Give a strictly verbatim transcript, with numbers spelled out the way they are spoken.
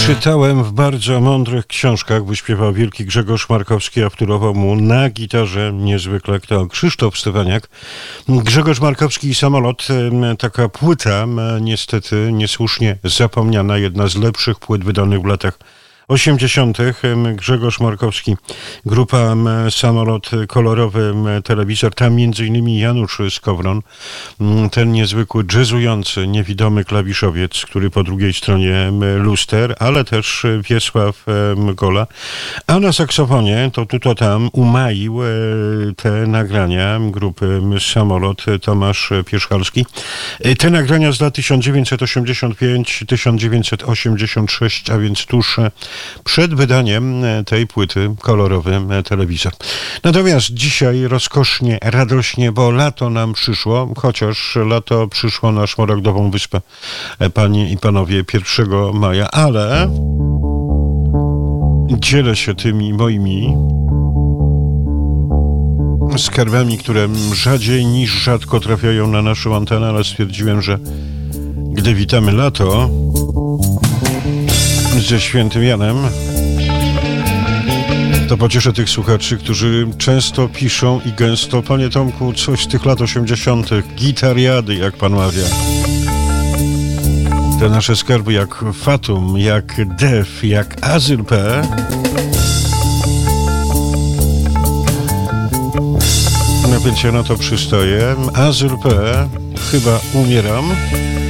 Czytałem w bardzo mądrych książkach, by śpiewał wielki Grzegorz Markowski, a wtórował mu na gitarze niezwykle kto? Krzysztof Stefaniak. Grzegorz Markowski i Samolot, taka płyta, niestety niesłusznie zapomniana, jedna z lepszych płyt wydanych w latach osiemdziesiątych. Grzegorz Markowski, grupa Samolot, kolorowy telewizor, tam między innymi Janusz Skowron, ten niezwykły jazzujący, niewidomy klawiszowiec, który po drugiej stronie luster, ale też Wiesław Gola, a na saksofonie to tu to tam umaił te nagrania grupy Samolot Tomasz Pierzchalski. Te nagrania z lat tysiąc dziewięćset osiemdziesiąt pięć do tysiąc dziewięćset osiemdziesiąt sześć, a więc tuż przed wydaniem tej płyty kolorowy telewizor. Natomiast dzisiaj rozkosznie, radośnie, bo lato nam przyszło, chociaż lato przyszło na Szmaragdową Wyspę, panie i panowie, pierwszego maja, ale dzielę się tymi moimi skarbami, które rzadziej niż rzadko trafiają na naszą antenę, ale stwierdziłem, że gdy witamy lato ze świętym Janem, to pocieszę tych słuchaczy, którzy często piszą i gęsto: panie Tomku, coś z tych lat osiemdziesiątych, gitariady, jak pan mawia. Te nasze skarby jak Fatum, jak Def, jak Azyl P. No więc ja na to przystoję. Azyl P, chyba umieram.